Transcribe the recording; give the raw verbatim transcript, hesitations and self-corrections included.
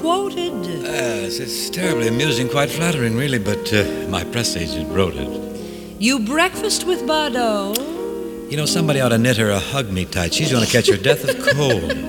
quoted. Yes, it's terribly amusing, quite flattering, really, but uh, my press agent wrote it. You breakfast with Bardot. You know, somebody ought to knit her a hug-me tight. She's going to catch her death of cold.